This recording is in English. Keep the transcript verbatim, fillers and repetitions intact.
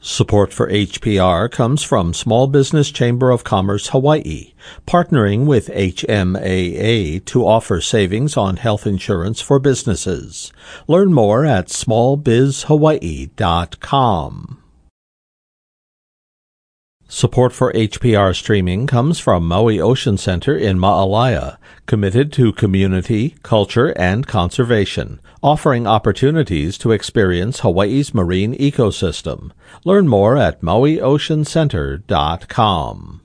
Support for H P R comes from Small Business Chamber of Commerce Hawaii, partnering with H M A A to offer savings on health insurance for businesses. Learn more at small biz hawaii dot com. Support for H P R streaming comes from Maui Ocean Center in Ma'alaya, committed to community, culture, and conservation, offering opportunities to experience Hawaii's marine ecosystem. Learn more at maui ocean center dot com.